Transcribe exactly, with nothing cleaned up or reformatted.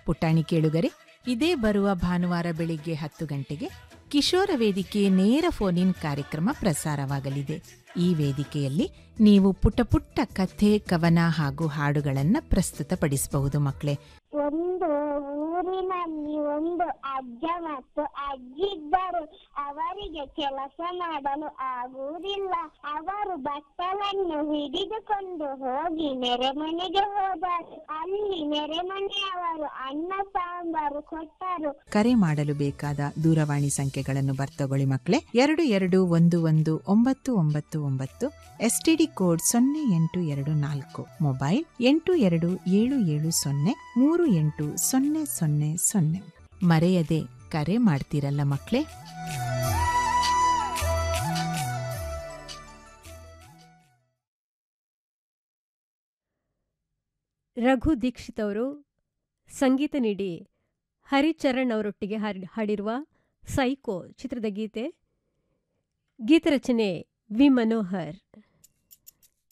ಪುಟಾಣಿ ಕೇಳುಗರೆ, ಇದೇ ಬರುವ ಭಾನುವಾರ ಬೆಳಿಗ್ಗೆ ಹತ್ತು ಗಂಟೆಗೆ ಕಿಶೋರ ವೇದಿಕೆ ನೇರ ಫೋನ್ ಇನ್ ಕಾರ್ಯಕ್ರಮ ಪ್ರಸಾರವಾಗಲಿದೆ. ಈ ವೇದಿಕೆಯಲ್ಲಿ ನೀವು ಪುಟ್ಟ ಪುಟ್ಟ ಕಥೆ, ಕವನ ಹಾಗೂ ಹಾಡುಗಳನ್ನು ಪ್ರಸ್ತುತಪಡಿಸಬಹುದು. ಮಕ್ಕಳೇ, ಒಂದು ಊರಿನಲ್ಲಿ ಒಂದು ಅಜ್ಜ ಮತ್ತು ಅಜ್ಜಿದ್ದರು. ಅವರಿಗೆ ಕೆಲಸ ಮಾಡಲು ಆಗುವುದಿಲ್ಲ. ಅವರು ಬಟ್ಟಲನ್ನು ಹಿಡಿದುಕೊಂಡು ಹೋಗಿ ನೆರೆಮನೆಗೆ ಹೋದರು. ಅಲ್ಲಿ ನೆರೆಮನೆಯವರು ಅನ್ನ ಸಾಂಬಾರು ಕೊಟ್ಟರು. ಕರೆ ಮಾಡಲು ಬೇಕಾದ ದೂರವಾಣಿ ಸಂಖ್ಯೆಗಳನ್ನು ಬರ್ತಗೊಳ್ಳಿ ಮಕ್ಕಳೇ. ಎರಡು ಎರಡು ಒಂದು ಒಂದು ಒಂಬತ್ತು ಒಂಬತ್ತು ಒಂಬತ್ತು, ಎಸ್ಟಿಡಿ ಕೋಡ್ ಸೊನ್ನೆ ಎಂಟು ಎರಡು ನಾಲ್ಕು, ಮೊಬೈಲ್ ಎಂಟು ಎರಡು ಏಳು ಏಳು ಸೊನ್ನೆ ಮೂರು ಎಂಟು ಸೊನ್ನೆ ಸೊನ್ನೆ ಸೊನ್ನೆ. ಮರೆಯದೆ ಕರೆ ಮಾಡ್ತೀರಲ್ಲ ಮಕ್ಕಳೇ. ರಘು ದೀಕ್ಷಿತ್ ಅವರು ಸಂಗೀತ ನೀಡಿ ಹರಿಚರಣ್ ಅವರೊಟ್ಟಿಗೆ ಹಾಡಿರುವ ಸೈಕೋ ಚಿತ್ರದ ಗೀತೆ. ಗೀತರಚನೆ ವಿ ಮನೋಹರ್.